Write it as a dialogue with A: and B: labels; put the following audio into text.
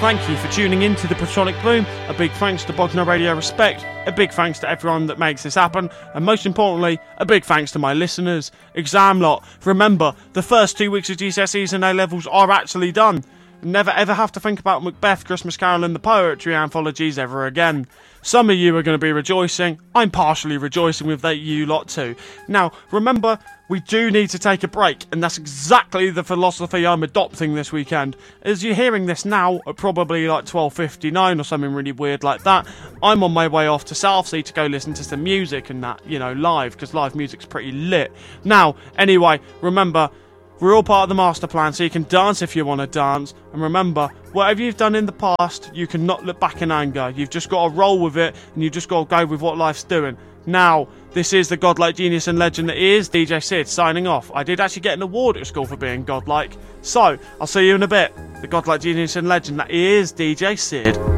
A: thank you for tuning in to the Protonic Boom. A big thanks to Bognor Radio Respect. A big thanks to everyone that makes this happen. And most importantly, a big thanks to my listeners. Exam lot, remember, the first 2 weeks of GCSEs and A-levels are actually done. Never ever have to think about Macbeth, Christmas Carol and the poetry anthologies ever again. Some of you are going to be rejoicing. I'm partially rejoicing with that, you lot too. Now, remember, we do need to take a break, and that's exactly the philosophy I'm adopting this weekend. As you're hearing this now, at probably like 12:59 or something really weird like that, I'm on my way off to Southsea to go listen to some music and that, you know, live, because live music's pretty lit. Now, anyway, remember, we're all part of the master plan, so you can dance if you want to dance. And remember, whatever you've done in the past, you cannot look back in anger. You've just got to roll with it, and you've just got to go with what life's doing. Now, this is the godlike genius and legend that is DJ Sid signing off. I did actually get an award at school for being godlike. So, I'll see you in a bit. The godlike genius and legend that is DJ Sid.